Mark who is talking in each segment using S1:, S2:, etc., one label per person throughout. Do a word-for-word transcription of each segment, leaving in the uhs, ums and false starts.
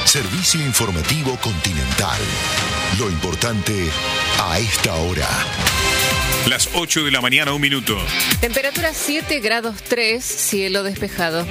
S1: Servicio informativo Continental. Lo importante a esta hora.
S2: Las ocho de la mañana, un minuto.
S3: Temperatura siete grados tres, cielo despejado.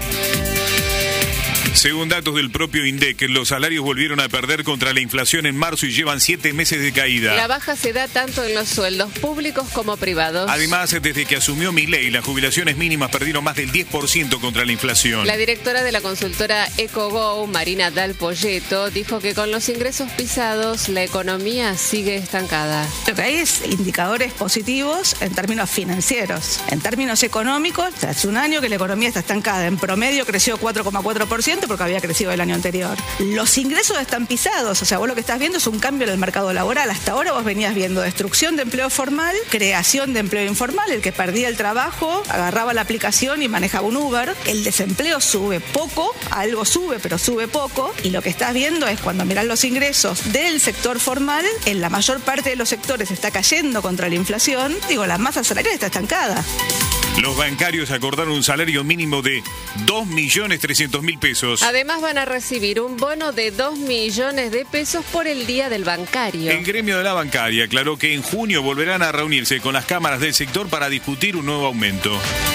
S2: Según datos del propio INDEC, los salarios volvieron a perder contra la inflación en marzo y llevan siete meses de caída.
S3: La baja se da tanto en los sueldos públicos como privados.
S2: Además, desde que asumió Milei, las jubilaciones mínimas perdieron más del diez por ciento contra la inflación.
S3: La directora de la consultora EcoGo, Marina Dal Poyeto, dijo que con los ingresos pisados, la economía sigue estancada.
S4: Lo que hay es indicadores positivos en términos financieros. En términos económicos, hace un año que la economía está estancada. En promedio creció cuatro coma cuatro por ciento porque había crecido el año anterior. Los ingresos están pisados, o sea, vos lo que estás viendo es un cambio en el mercado laboral. Hasta ahora vos venías viendo destrucción de empleo formal, creación de empleo informal. El que perdía el trabajo agarraba la aplicación y manejaba un Uber. El desempleo sube poco, algo sube, pero sube poco. Y lo que estás viendo es cuando mirás los ingresos del sector formal, en la mayor parte de los sectores está cayendo contra la inflación. Digo, la masa salarial está estancada.
S2: Los bancarios acordaron un salario mínimo de dos millones trescientos mil pesos.
S3: Además van a recibir un bono de dos millones de pesos por el Día del Bancario.
S2: El gremio de la bancaria aclaró que en junio volverán a reunirse con las cámaras del sector para discutir un nuevo aumento.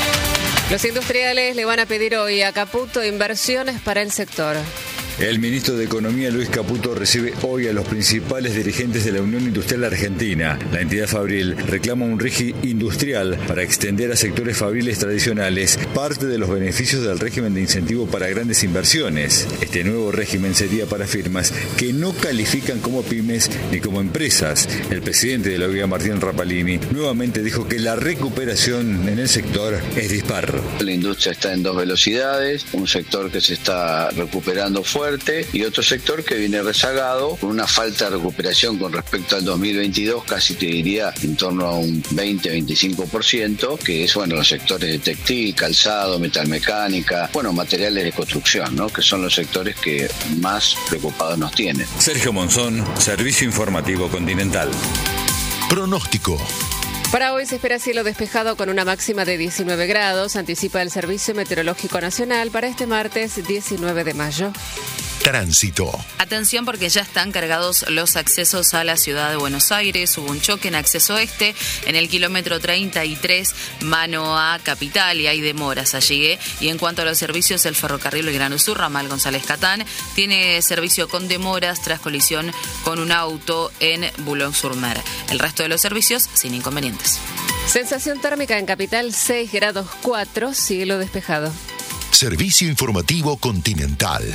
S3: Los industriales le van a pedir hoy a Caputo inversiones para el sector.
S5: El ministro de Economía, Luis Caputo, recibe hoy a los principales dirigentes de la Unión Industrial Argentina. La entidad fabril reclama un régimen industrial para extender a sectores fabriles tradicionales parte de los beneficios del régimen de incentivo para grandes inversiones. Este nuevo régimen sería para firmas que no califican como pymes ni como empresas. El presidente de la O I A, Martín Rapalini, nuevamente dijo que la recuperación en el sector es dispar.
S6: La industria está en dos velocidades, un sector que se está recuperando fuerte y otro sector que viene rezagado con una falta de recuperación con respecto al dos mil veintidós, casi te diría en torno a un veinte a veinticinco por ciento, que es bueno los sectores de textil, calzado, metalmecánica, bueno, materiales de construcción, ¿no? Que son los sectores que más preocupados nos tienen.
S5: Sergio Monzón, Servicio Informativo Continental.
S1: Pronóstico.
S3: Para hoy se espera cielo despejado con una máxima de diecinueve grados, anticipa el Servicio Meteorológico Nacional para este martes diecinueve de mayo.
S1: Tránsito.
S7: Atención porque ya están cargados los accesos a la ciudad de Buenos Aires. Hubo un choque en acceso este en el kilómetro treinta y tres, mano a Capital, y hay demoras allí. Y en cuanto a los servicios, el ferrocarril Belgrano Sur, ramal González Catán, tiene servicio con demoras tras colisión con un auto en Boulogne-sur-Mer. El resto de los servicios sin inconvenientes.
S3: Sensación térmica en Capital seis grados cuatro, cielo despejado.
S1: Servicio informativo Continental.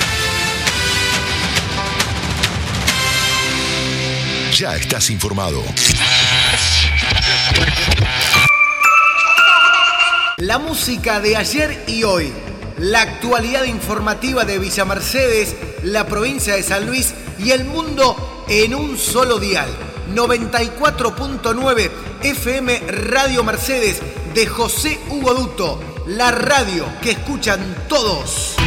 S1: Ya estás informado.
S8: La música de ayer y hoy. La actualidad informativa de Villa Mercedes, la provincia de San Luis y el mundo en un solo dial. noventa y cuatro punto nueve F M Radio Mercedes de José Hugo Duto. La radio que escuchan todos.